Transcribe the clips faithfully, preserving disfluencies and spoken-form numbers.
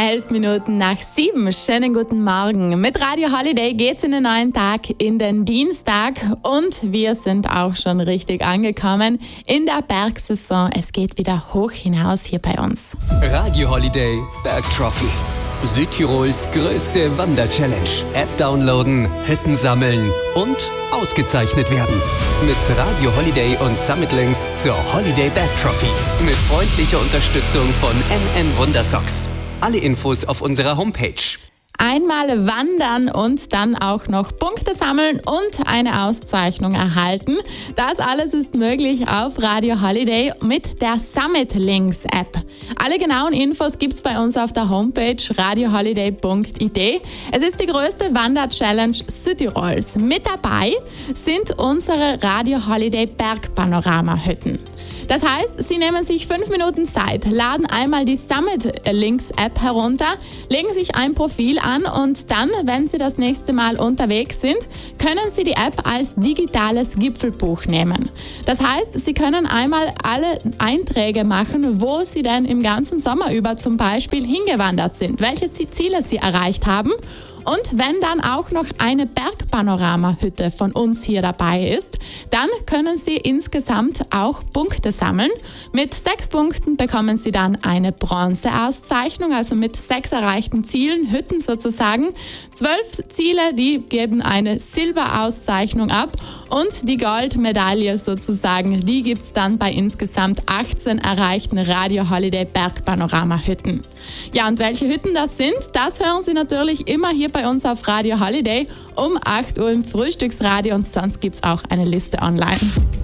Elf Minuten nach sieben. Schönen guten Morgen. Mit Radio Holiday geht's in den neuen Tag, in den Dienstag. Und wir sind auch schon richtig angekommen in der Bergsaison. Es geht wieder hoch hinaus hier bei uns. Radio Holiday Bergtrophy. Südtirols größte Wander-Challenge. App downloaden, Hütten sammeln und ausgezeichnet werden. Mit Radio Holiday und Summit Links zur Holiday Bergtrophy. Mit freundlicher Unterstützung von M M Wundersocks. Alle Infos auf unserer Homepage. Einmal wandern und dann auch noch Punkte sammeln und eine Auszeichnung erhalten. Das alles ist möglich auf Radio Holiday mit der Summit Links App. Alle genauen Infos gibt's bei uns auf der Homepage radio holiday punkt i d. Es ist die größte Wander-Challenge Südtirols. Mit dabei sind unsere Radio Holiday Bergpanorama-Hütten. Das heißt, Sie nehmen sich fünf Minuten Zeit, laden einmal die Summit Links App herunter, legen sich ein Profil an und dann, wenn Sie das nächste Mal unterwegs sind, können Sie die App als digitales Gipfelbuch nehmen. Das heißt, Sie können einmal alle Einträge machen, wo Sie denn im ganzen Sommer über zum Beispiel hingewandert sind, welche Ziele Sie erreicht haben. Und wenn dann auch noch eine Bergpanorama-Hütte von uns hier dabei ist, dann können Sie insgesamt auch Punkte sammeln. Mit sechs Punkten bekommen Sie dann eine Bronzeauszeichnung, also mit sechs erreichten Zielen, Hütten sozusagen. Zwölf Ziele, die geben eine Silberauszeichnung ab und die Goldmedaille sozusagen, die gibt es dann bei insgesamt achtzehn erreichten Radio Holiday Bergpanorama-Hütten. Ja, und welche Hütten das sind, das hören Sie natürlich immer hier bei uns auf Radio Holiday um acht Uhr im Frühstücksradio und sonst gibt es auch eine Liste online.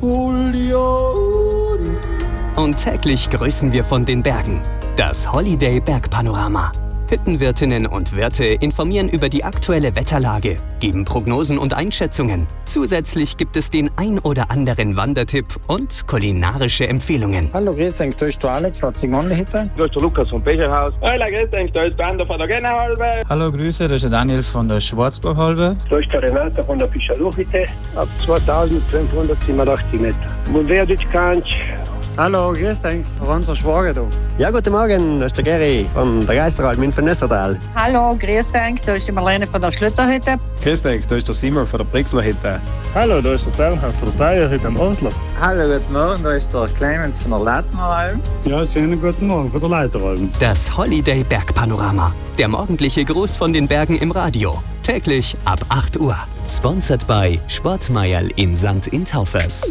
Und täglich grüßen wir von den Bergen. Das Holiday Bergpanorama. Hüttenwirtinnen und Wirte informieren über die aktuelle Wetterlage, geben Prognosen und Einschätzungen. Zusätzlich gibt es den ein oder anderen Wandertipp und kulinarische Empfehlungen. Hallo, grüß dich, da ist der Alex von Zimonne-Hütte. Da ist der Lukas vom Becherhaus. Hallo, grüß dich, da ist der Ander von der Gennerhalbe. Hallo, Grüße, da ist der Daniel von der Schwarzbachhalbe. Da ist der Renato von der Fischerluchhütte. Ab zweitausendfünfhundertsiebenundachtzig Meter. Und wer dich kannst. Hallo, grüß dich, unser Schwager da. Ja, guten Morgen, das ist der Gary von der Geisteralm in Nessertal. Hallo, grüß dich, da ist die Marlene von der Schlütterhütte. Grüß dich, da ist der Simon von der Brixlerhütte. Hallo, da ist der Bernhard von der Bayerhütte am Oslo. Hallo, guten Morgen, da ist der Clemens von der Leitneralm. Ja, schönen guten Morgen von der Leiteralm. Das Holiday Bergpanorama. Der morgendliche Gruß von den Bergen im Radio. Täglich ab acht Uhr. Sponsored by Sportmeierl in Sankt Intaufers.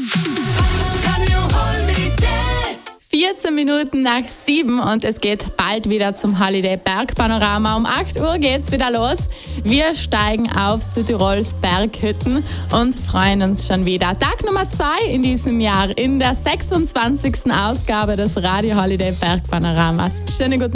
vierzehn Minuten nach sieben und es geht bald wieder zum Holiday Bergpanorama. Um acht Uhr geht's wieder los. Wir steigen auf Südtirols Berghütten und freuen uns schon wieder. Tag Nummer zwei in diesem Jahr in der sechsundzwanzigsten Ausgabe des Radio Holiday Bergpanoramas. Schönen guten